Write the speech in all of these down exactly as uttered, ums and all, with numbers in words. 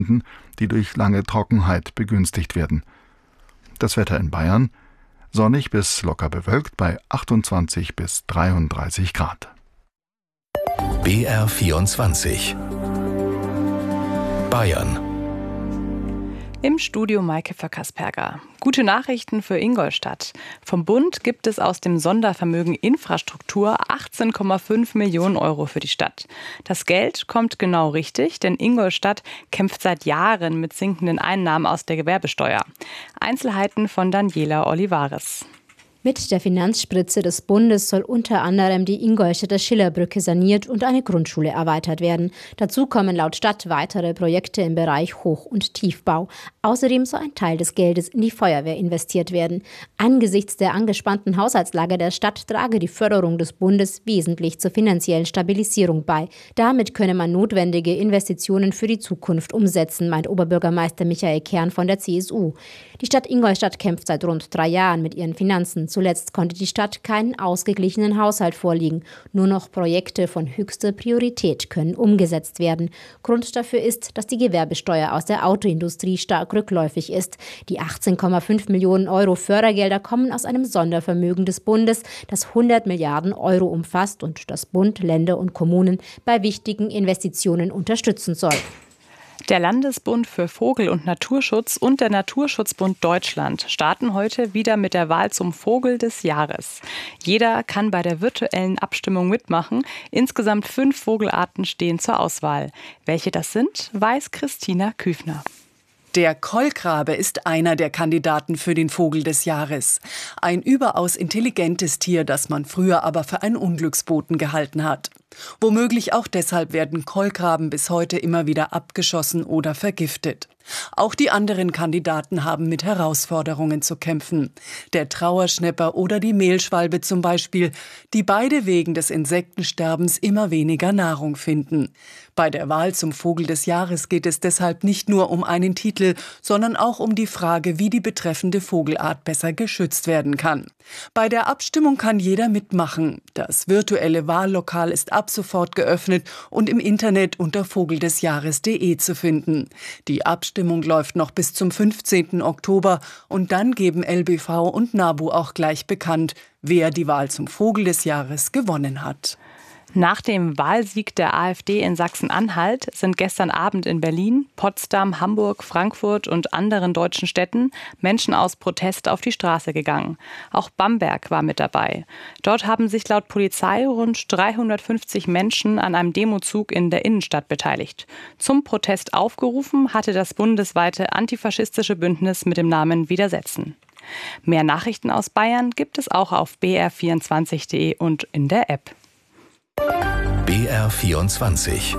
die durch lange Trockenheit begünstigt werden. Das Wetter in Bayern: sonnig bis locker bewölkt bei achtundzwanzig bis dreiunddreißig Grad. B R vierundzwanzig Bayern. Im Studio Maike Vöckersperger. Gute Nachrichten für Ingolstadt. Vom Bund gibt es aus dem Sondervermögen Infrastruktur achtzehn Komma fünf Millionen Euro für die Stadt. Das Geld kommt genau richtig, denn Ingolstadt kämpft seit Jahren mit sinkenden Einnahmen aus der Gewerbesteuer. Einzelheiten von Daniela Olivares. Mit der Finanzspritze des Bundes soll unter anderem die Ingolstädter Schillerbrücke saniert und eine Grundschule erweitert werden. Dazu kommen laut Stadt weitere Projekte im Bereich Hoch- und Tiefbau. Außerdem soll ein Teil des Geldes in die Feuerwehr investiert werden. Angesichts der angespannten Haushaltslage der Stadt trage die Förderung des Bundes wesentlich zur finanziellen Stabilisierung bei. Damit könne man notwendige Investitionen für die Zukunft umsetzen, meint Oberbürgermeister Michael Kern von der C S U. Die Stadt Ingolstadt kämpft seit rund drei Jahren mit ihren Finanzen. Zuletzt konnte die Stadt keinen ausgeglichenen Haushalt vorlegen. Nur noch Projekte von höchster Priorität können umgesetzt werden. Grund dafür ist, dass die Gewerbesteuer aus der Autoindustrie stark rückläufig ist. Die achtzehn Komma fünf Millionen Euro Fördergelder kommen aus einem Sondervermögen des Bundes, das hundert Milliarden Euro umfasst und das Bund, Länder und Kommunen bei wichtigen Investitionen unterstützen soll. Der Landesbund für Vogel- und Naturschutz und der Naturschutzbund Deutschland starten heute wieder mit der Wahl zum Vogel des Jahres. Jeder kann bei der virtuellen Abstimmung mitmachen. Insgesamt fünf Vogelarten stehen zur Auswahl. Welche das sind, weiß Christina Küfner. Der Kolkrabe ist einer der Kandidaten für den Vogel des Jahres. Ein überaus intelligentes Tier, das man früher aber für einen Unglücksboten gehalten hat. Womöglich auch deshalb werden Kolkraben bis heute immer wieder abgeschossen oder vergiftet. Auch die anderen Kandidaten haben mit Herausforderungen zu kämpfen. Der Trauerschnäpper oder die Mehlschwalbe zum Beispiel, die beide wegen des Insektensterbens immer weniger Nahrung finden. Bei der Wahl zum Vogel des Jahres geht es deshalb nicht nur um einen Titel, sondern auch um die Frage, wie die betreffende Vogelart besser geschützt werden kann. Bei der Abstimmung kann jeder mitmachen. Das virtuelle Wahllokal ist ab sofort geöffnet und im Internet unter vogeldesjahres punkt de zu finden. Die Abstimmung läuft noch bis zum fünfzehnten Oktober und dann geben L B V und NABU auch gleich bekannt, wer die Wahl zum Vogel des Jahres gewonnen hat. Nach dem Wahlsieg der AfD in Sachsen-Anhalt sind gestern Abend in Berlin, Potsdam, Hamburg, Frankfurt und anderen deutschen Städten Menschen aus Protest auf die Straße gegangen. Auch Bamberg war mit dabei. Dort haben sich laut Polizei rund dreihundertfünfzig Menschen an einem Demozug in der Innenstadt beteiligt. Zum Protest aufgerufen hatte das bundesweite antifaschistische Bündnis mit dem Namen Widersetzen. Mehr Nachrichten aus Bayern gibt es auch auf b r vierundzwanzig punkt de und in der App. B R vierundzwanzig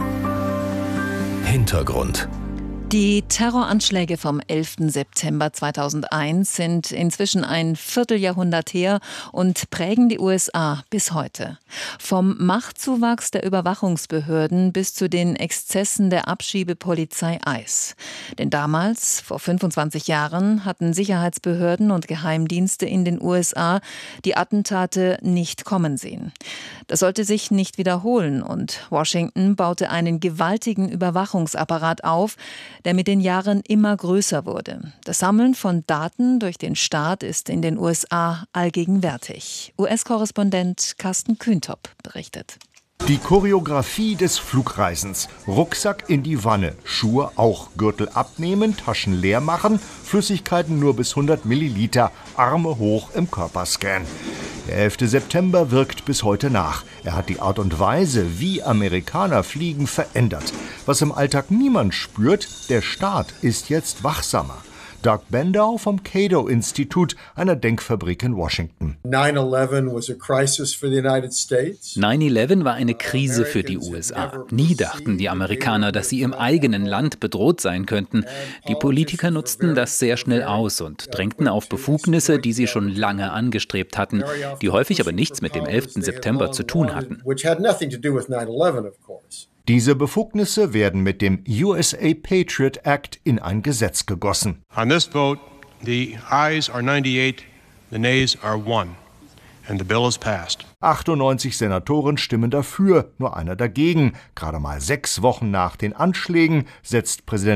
Hintergrund. Die Terroranschläge vom elften September zweitausendeins sind inzwischen ein Vierteljahrhundert her und prägen die U S A bis heute. Vom Machtzuwachs der Überwachungsbehörden bis zu den Exzessen der Abschiebepolizei I C E. Denn damals, vor fünfundzwanzig Jahren, hatten Sicherheitsbehörden und Geheimdienste in den U S A die Attentate nicht kommen sehen. Das sollte sich nicht wiederholen und Washington baute einen gewaltigen Überwachungsapparat auf, der mit den Jahren immer größer wurde. Das Sammeln von Daten durch den Staat ist in den U S A allgegenwärtig. U S-Korrespondent Carsten Kühntop berichtet. Die Choreografie des Flugreisens. Rucksack in die Wanne, Schuhe auch, Gürtel abnehmen, Taschen leer machen, Flüssigkeiten nur bis hundert Milliliter, Arme hoch im Körperscan. Der elfte September wirkt bis heute nach. Er hat die Art und Weise, wie Amerikaner fliegen, verändert. Was im Alltag niemand spürt, der Staat ist jetzt wachsamer. Doug Bendow vom Cato-Institut, einer Denkfabrik in Washington. nine eleven war eine Krise für die U S A. Nie dachten die Amerikaner, dass sie im eigenen Land bedroht sein könnten. Die Politiker nutzten das sehr schnell aus und drängten auf Befugnisse, die sie schon lange angestrebt hatten, die häufig aber nichts mit dem elften September zu tun hatten. Diese Befugnisse werden mit dem U S A Patriot Act in ein Gesetz gegossen. On this vote, the ayes are ninety-eight, the nays are one, and the bill is passed. achtundneunzig Senatoren stimmen dafür, nur einer dagegen. Gerade mal sechs Wochen nach den Anschlägen setzt Präsident